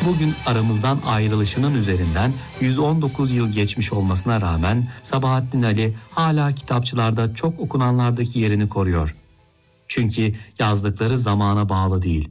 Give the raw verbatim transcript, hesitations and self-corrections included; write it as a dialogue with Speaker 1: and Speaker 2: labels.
Speaker 1: Bugün aramızdan ayrılışının üzerinden yüz on dokuz yıl geçmiş olmasına rağmen Sabahattin Ali hala kitapçılarda çok okunanlardaki yerini koruyor. Çünkü yazdıkları zamana bağlı değil,